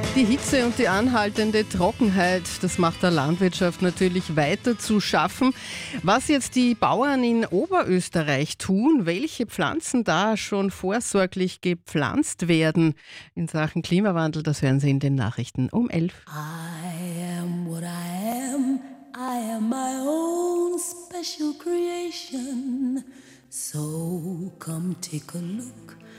Die Hitze und die anhaltende Trockenheit, das macht der Landwirtschaft natürlich weiter zu schaffen. Was jetzt die Bauern in Oberösterreich tun, welche Pflanzen da schon vorsorglich gepflanzt werden in Sachen Klimawandel, das hören Sie in den Nachrichten um 11. I am what I am. I am my own special creation. So come take a look